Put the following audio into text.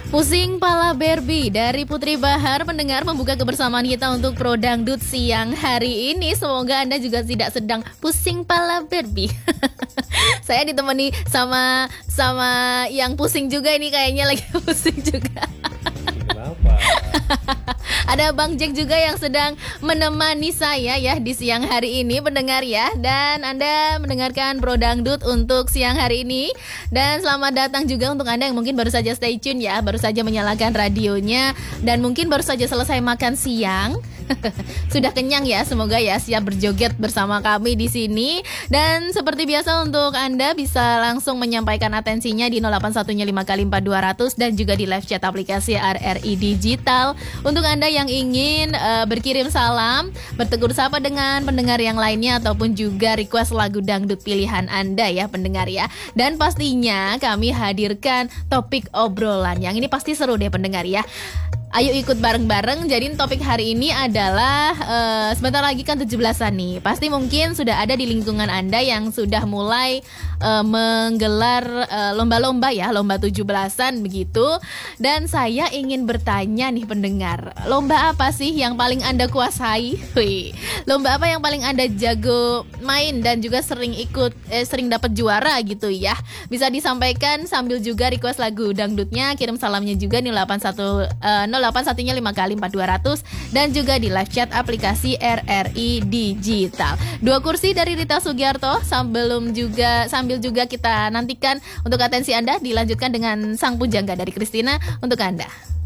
Pusing Pala Barbie dari Putri Bahar, pendengar, membuka kebersamaan kita untuk Pro Dangdut siang hari ini. Semoga Anda juga tidak sedang pusing pala Barbie. Saya ditemani sama yang pusing juga ini, kayaknya lagi pusing juga. Kenapa? Ada Bang Jack juga yang sedang menemani saya ya di siang hari ini, pendengar ya. Dan Anda mendengarkan Pro Dangdut untuk siang hari ini. Dan selamat datang juga untuk Anda yang mungkin baru saja stay tune ya, baru saja menyalakan radionya dan mungkin baru saja selesai makan siang. Sudah kenyang ya, semoga ya siap berjoget bersama kami di sini. Dan seperti biasa untuk Anda bisa langsung menyampaikan atensinya di 0815 kali 4200 dan juga di live chat aplikasi RRI Digital. Untuk Anda yang ingin berkirim salam, bertegur sapa dengan pendengar yang lainnya ataupun juga request lagu dangdut pilihan Anda ya pendengar ya. Dan pastinya kami hadirkan topik obrolan yang ini pasti seru deh pendengar ya. Ayo ikut bareng-bareng. Jadi topik hari ini adalah sebentar lagi kan 17-an nih. Pasti mungkin sudah ada di lingkungan Anda yang sudah mulai menggelar lomba-lomba ya, lomba 17-an begitu. Dan saya ingin bertanya nih pendengar, lomba apa sih yang paling Anda kuasai? Lomba apa yang paling Anda jago main dan juga sering ikut, sering dapat juara gitu ya? Bisa disampaikan sambil juga request lagu dangdutnya, kirim salamnya juga nih 0815 kali 4200 dan juga di live chat aplikasi RRI Digital. 2 kursi dari Rita Sugiarto sambil juga kita nantikan untuk atensi Anda dilanjutkan dengan Sang Pujangga dari Christina untuk Anda.